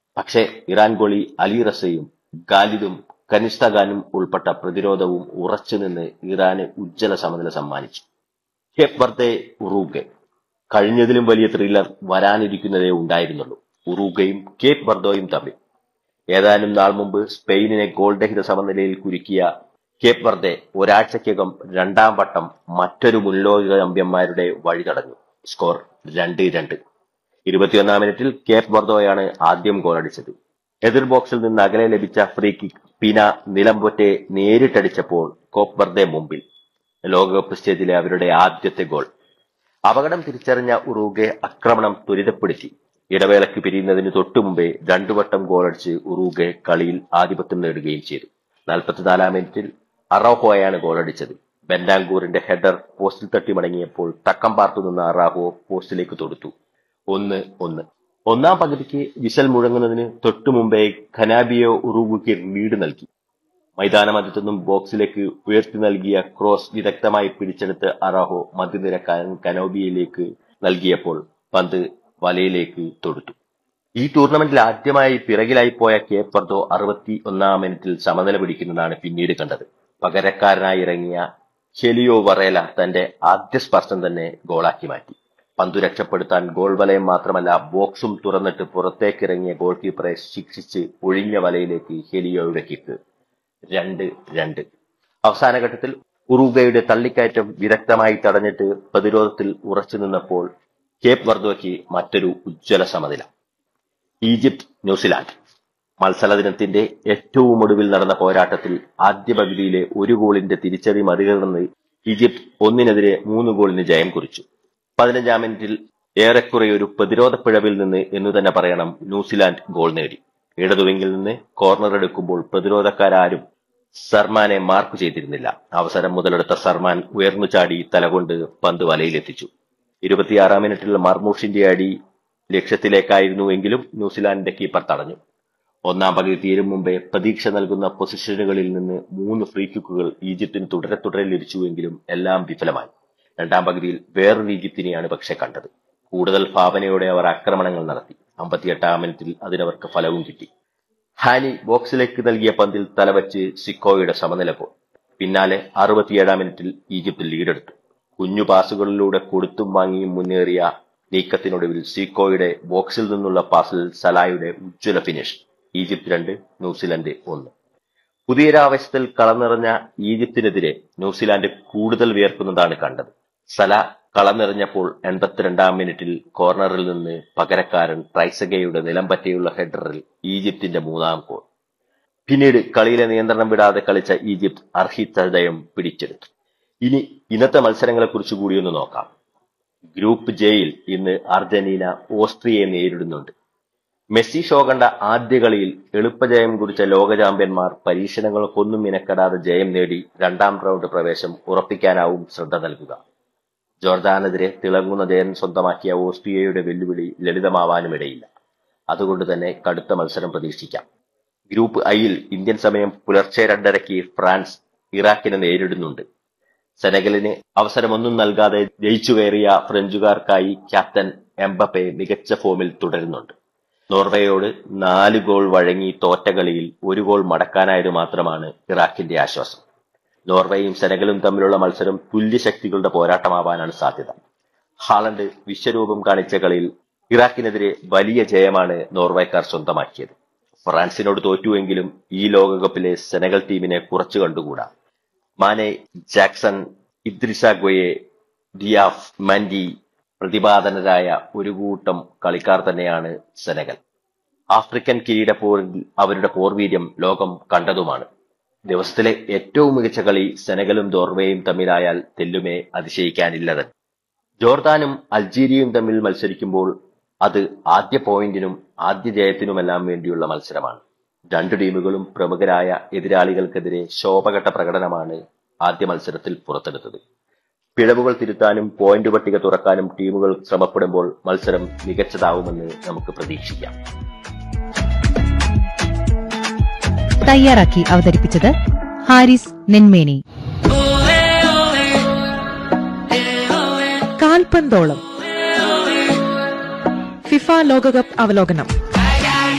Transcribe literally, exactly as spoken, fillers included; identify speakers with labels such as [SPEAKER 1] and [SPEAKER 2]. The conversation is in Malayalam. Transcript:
[SPEAKER 1] പക്ഷേ ഇറാൻ ഗോളി അലി റസയും ഖാലിദും കനിഷ്തഖാനും ഉൾപ്പെട്ട പ്രതിരോധവും ഉറച്ചുനിന്ന് ഇറാന് ഉജ്ജ്വല സമനില സമ്മാനിച്ചു. Cape Verde Uruguay. കഴിഞ്ഞതിലും വലിയ ത്രില്ലർ വരാനിരിക്കുന്നതേ ഉണ്ടായിരുന്നുള്ളൂ. ഉറുഗ്വയും കേപ്പ് വെർദെയും തമ്മിൽ. ഏതാനും നാൾ മുമ്പ് സ്പെയിനിനെ ഗോൾരഹിത സമനിലയിൽ കുരുക്കിയ കേപ്പ് വെർദെ ഒരാഴ്ചയ്ക്കകം രണ്ടാം വട്ടം മറ്റൊരു മുൻലോക ചാമ്പ്യന്മാരുടെ വഴി തടഞ്ഞു. സ്കോർ രണ്ട് രണ്ട്. ഇരുപത്തിയൊന്നാം മിനിറ്റിൽ കേപ്പ് വെർദെയാണ് ആദ്യം ഗോളടിച്ചത്. എതിർ ബോക്സിൽ നിന്ന് അകലെ ലഭിച്ച ഫ്രീ കിക്ക് പിന നിലംപൊറ്റെ നേരിട്ടടിച്ചപ്പോൾ കേപ്പ് വെർദെ മുമ്പിൽ. ലോകകപ്പ് സ്റ്റേജിലെ അവരുടെ ആദ്യത്തെ ഗോൾ. അപകടം തിരിച്ചറിഞ്ഞ ഉറുഗ്വെ ആക്രമണം ത്വരിതപ്പെടുത്തി. ഇടവേളയ്ക്ക് പിരിയുന്നതിന് തൊട്ടുമുമ്പേ രണ്ടുവട്ടം ഗോളടിച്ച് ഉറുഗ്വെ കളിയിൽ ആധിപത്യം നേടുകയും ചെയ്തു. നാൽപ്പത്തിനാലാം മിനിറ്റിൽ അറോഹോയാണ് ഗോളടിച്ചത്. ബെന്റാങ്കൂറിന്റെ ഹെഡർ പോസ്റ്റിൽ തട്ടി മടങ്ങിയപ്പോൾ തക്കം പാർത്തു നിന്ന അറാഹോ പോസ്റ്റിലേക്ക് തൊടുത്തു. ഒന്ന് ഒന്ന്. ഒന്നാം പകുതിക്ക് വിസൽ മുഴങ്ങുന്നതിന് തൊട്ടുമുമ്പേ ഖനാബിയോ ഉറുഗ്വയ്ക്ക് ലീഡ് നൽകി. മൈതാനമധ്യത്തുനിന്നും ബോക്സിലേക്ക് ഉയർത്തി നൽകിയ ക്രോസ് വിദഗ്ധമായി പിടിച്ചെടുത്ത് അറാഹോ മധ്യനിര കനോബിയയിലേക്ക് നൽകിയപ്പോൾ പന്ത് വലയിലേക്ക് തൊടുത്തു. ഈ ടൂർണമെന്റിൽ ആദ്യമായി പിറകിലായി പോയ കേപ്പ് വെർദെ അറുപത്തി ഒന്നാം മിനിറ്റിൽ സമനില പിടിക്കുന്നതാണ് പിന്നീട് കണ്ടത്. പകരക്കാരനായി ഇറങ്ങിയ ഹെലിയോ വറേല തന്റെ ആദ്യ സ്പർശം തന്നെ ഗോളാക്കി മാറ്റി. പന്തു രക്ഷപ്പെടുത്താൻ ഗോൾ വലയം മാത്രമല്ല ബോക്സും തുറന്നിട്ട് പുറത്തേക്കിറങ്ങിയ ഗോൾ കീപ്പറെ ശിക്ഷിച്ച് ഒഴിഞ്ഞ വലയിലേക്ക് ഹെലിയോയുടെ കിക്ക്. രണ്ട് രണ്ട്. അവസാന ഘട്ടത്തിൽ ഉറുഗ്വയുടെ തള്ളിക്കയറ്റം വിദഗ്ധമായി തടഞ്ഞിട്ട് പ്രതിരോധത്തിൽ ഉറച്ചു നിന്നപ്പോൾ കേപ്പ് വെർദെയ്ക്ക് മറ്റൊരു ഉജ്ജ്വല സമനില. Egypt New Zealand. മത്സര ദിനത്തിന്റെ ഏറ്റവും ഒടുവിൽ നടന്ന പോരാട്ടത്തിൽ ആദ്യ പകുതിയിലെ ഒരു ഗോളിന്റെ തിരിച്ചടി മറികടന്ന് ഈജിപ്ത് ഒന്നിനെതിരെ മൂന്ന് ഗോളിന് ജയം കുറിച്ചു. പതിനഞ്ചാം മിനിറ്റിൽ ഏറെക്കുറെ ഒരു പ്രതിരോധ പിഴവിൽ നിന്ന് എന്നു തന്നെ പറയണം ന്യൂസിലാൻഡ് ഗോൾ നേടി. ഇടതുവിങ്ങിൽ നിന്ന് കോർണർ എടുക്കുമ്പോൾ പ്രതിരോധക്കാരും സർമാനെ മാർക്ക് ചെയ്തിരുന്നില്ല. അവസരം മുതലെടുത്ത സർമാൻ ഉയർന്നു ചാടി തലകൊണ്ട് പന്ത് വലയിലെത്തിച്ചു. ഇരുപത്തിയാറാം മിനിറ്റിൽ മർമൂഷിന്റെ അടി ലക്ഷ്യത്തിലേക്കായിരുന്നുവെങ്കിലും ന്യൂസിലാൻഡിന്റെ കീപ്പർ തടഞ്ഞു. ഒന്നാം പകുതി തീരും മുമ്പേ പ്രതീക്ഷ നൽകുന്ന പൊസിഷനുകളിൽ നിന്ന് മൂന്ന് ഫ്രീ കിക്കുകൾ ഈജിപ്തിന് തുടരെ തുടരെ ലഭിച്ചുവെങ്കിലും എല്ലാം വിഫലമായി. രണ്ടാം പകുതിയിൽ വേറൊരു ഈജിപ്തിനെയാണ് പക്ഷെ കണ്ടത്. കൂടുതൽ ഭാവനയോടെ അവർ ആക്രമണങ്ങൾ നടത്തി. അമ്പത്തിയെട്ടാം മിനിറ്റിൽ അതിനവർക്ക് ഫലവും കിട്ടി. ഹാനി ബോക്സിലേക്ക് നൽകിയ പന്തിൽ തലവച്ച് സിക്കോയുടെ സമനില ഗോൾ. പിന്നാലെ അറുപത്തിയേഴാം മിനിറ്റിൽ ഈജിപ്ത് ലീഡെടുത്തു. കുഞ്ഞു പാസുകളിലൂടെ കൊടുത്തും വാങ്ങിയും മുന്നേറിയ നീക്കത്തിനൊടുവിൽ സിക്കോയുടെ ബോക്സിൽ നിന്നുള്ള പാസിൽ സലായുടെ ഉജ്ജ്വല ഫിനിഷ്. ഈജിപ്ത് രണ്ട് ന്യൂസിലാൻഡ് ഒന്ന്. പുതിയൊരാവേശത്തിൽ കളനിറഞ്ഞ ഈജിപ്തിനെതിരെ ന്യൂസിലാൻഡ് കൂടുതൽ വിയർക്കുന്നതാണ് കണ്ടത്. സല കളനിറഞ്ഞപ്പോൾ എൺപത്തിരണ്ടാം മിനിറ്റിൽ കോർണറിൽ നിന്ന് പകരക്കാരൻ ട്രൈസഗയുടെ നിലംപറ്റിയുള്ള ഹെഡറിൽ ഈജിപ്തിന്റെ മൂന്നാം ഗോൾ. പിന്നീട് കളിയിലെ നിയന്ത്രണം വിടാതെ കളിച്ച ഈജിപ്ത് അർഹിതജയം പിടിച്ചെടുത്തു. ഇനി ഇന്നത്തെ മത്സരങ്ങളെക്കുറിച്ച് കൂടിയൊന്ന് നോക്കാം. ഗ്രൂപ്പ് ജെയിൽ ഇന്ന് അർജന്റീന ഓസ്ട്രിയയെ നേരിടുന്നുണ്ട്. മെസ്സി ഷോ കണ്ട ആദ്യ കളിയിൽ എളുപ്പജയം കുറിച്ച ലോക ചാമ്പ്യന്മാർ പരീക്ഷണങ്ങൾക്കൊന്നും മിനക്കെടാതെ ജയം നേടി രണ്ടാം റൗണ്ട് പ്രവേശം ഉറപ്പിക്കാനാവും ശ്രദ്ധ നൽകുക. ജോർദാനെതിരെ തിളങ്ങുന്ന ജയം സ്വന്തമാക്കിയ ഓസ്ട്രിയയുടെ വെല്ലുവിളി ലളിതമാവാനുമിടയില്ല. അതുകൊണ്ട് തന്നെ കടുത്ത മത്സരം പ്രതീക്ഷിക്കാം. ഗ്രൂപ്പ് ഐയിൽ ഇന്ത്യൻ സമയം പുലർച്ചെ രണ്ടരയ്ക്ക് ഫ്രാൻസ് ഇറാഖിനെ നേരിടുന്നുണ്ട്. സെനഗലിന് അവസരമൊന്നും നൽകാതെ ജയിച്ചു കയറിയ ഫ്രഞ്ചുകാർക്കായി ക്യാപ്റ്റൻ എംബപ്പെ മികച്ച ഫോമിൽ തുടരുന്നുണ്ട്. നോർവേയോട് നാല് ഗോൾ വഴങ്ങി തോറ്റ കളിയിൽ ഒരു ഗോൾ മടക്കാനായത് മാത്രമാണ് ഇറാഖിന്റെ ആശ്വാസം. നോർവേയും സെനഗലും തമ്മിലുള്ള മത്സരം തുല്യശക്തികളുടെ പോരാട്ടമാവാനാണ് സാധ്യത. ഹാളണ്ട് വിശ്വരൂപം കാണിച്ച കളിയിൽ ഇറാഖിനെതിരെ വലിയ ജയമാണ് നോർവേക്കാർ സ്വന്തമാക്കിയത്. ഫ്രാൻസിനോട് തോറ്റുവെങ്കിലും ഈ ലോകകപ്പിലെ സെനഗൽ ടീമിനെ കുറച്ചു കണ്ടുകൂടാ. മാനെ, ജാക്സൺ, ഇദ്രിസ ഗോയെ, ഡിയാഫ്, മൻഡി പ്രതിപാദനരായ ഒരു കൂട്ടം കളിക്കാർ തന്നെയാണ് സെനഗൽ. ആഫ്രിക്കൻ കിരീട പോരിൽ അവരുടെ പോർവീര്യം ലോകം കണ്ടതുമാണ്. ദിവസത്തിലെ ഏറ്റവും മികച്ച കളി സെനഗലും നോർവേയും തമ്മിലായാൽ തെല്ലുമേ അതിശയിക്കാനില്ലത്. ജോർദാനും അൾജീരിയയും തമ്മിൽ മത്സരിക്കുമ്പോൾ അത് ആദ്യ പോയിന്റിനും ആദ്യ ജയത്തിനുമെല്ലാം വേണ്ടിയുള്ള മത്സരമാണ്. രണ്ടു ടീമുകളും പ്രമുഖരായ എതിരാളികൾക്കെതിരെ ശോഭഘട്ട പ്രകടനമാണ് ആദ്യ മത്സരത്തിൽ പുറത്തെടുത്തത്. പിഴവുകൾ തിരുത്താനും പോയിന്റ് പട്ടിക തുറക്കാനും ടീമുകൾ ശ്രമപ്പെടുമ്പോൾ മത്സരം മികച്ചതാവുമെന്ന് നമുക്ക് പ്രതീക്ഷിക്കാം.
[SPEAKER 2] തയ്യാറാക്കി അവതരിപ്പിച്ചത് ഹാരിസ് നെന്മേനി. കാൽപന്തോളം ഫിഫ ലോകകപ്പ് അവലോകനം.